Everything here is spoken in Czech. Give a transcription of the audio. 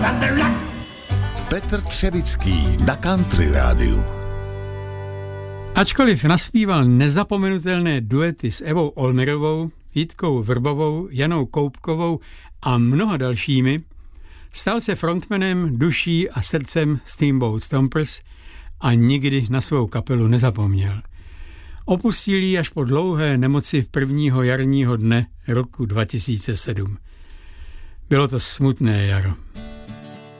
Petr Třevický na Country rádiu. Ačkoliv naspíval nezapomenutelné duety s Evou Olmerovou, Jitkou Vrbovou, Janou Koupkovou a mnoha dalšími, stal se frontmanem duší a srdcem Steamboat Stompers a nikdy na svou kapelu nezapomněl. Opustil ji až po dlouhé nemoci 1. jarního dne roku 2007. Bylo to smutné jaro.